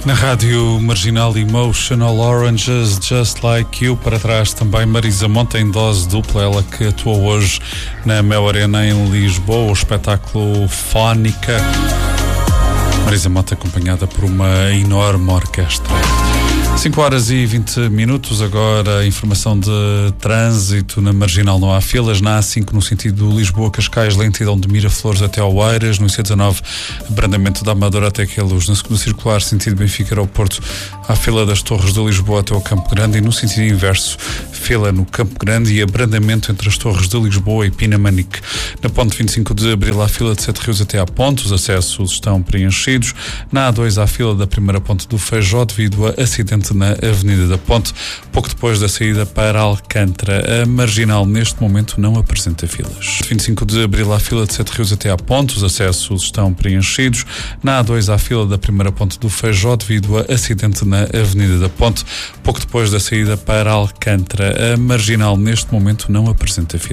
Na rádio Marginal Emotional Oranges, Just Like You. Para trás também Marisa Monte em dose dupla, ela que atuou hoje na Mel Arena em Lisboa, o espetáculo Fónica. Marisa Monte acompanhada por uma enorme orquestra. 5h20, agora informação de trânsito. Na Marginal não há filas, na A5 no sentido Lisboa-Cascais, lentidão de Miraflores até ao Oeiras, no IC19 abrandamento da Amadora até Queluz, na segunda circular sentido Benfica-Aeroporto há fila das Torres de Lisboa até ao Campo Grande e no sentido inverso fila no Campo Grande e abrandamento entre as Torres de Lisboa e Pinamanique. Na ponte 25 de Abril há fila de Sete Rios até à ponte, os acessos estão preenchidos. Na A2 há fila da primeira ponte do Feijó devido a acidente na Avenida da Ponte, pouco depois da saída para Alcântara. A Marginal neste momento não apresenta filas. 25 de Abril há fila de Sete Rios até à ponte, os acessos estão preenchidos. Na A2 há fila da primeira ponte do Feijó devido a acidente na Avenida da Ponte, pouco depois da saída para Alcântara. A Marginal neste momento não apresenta filas.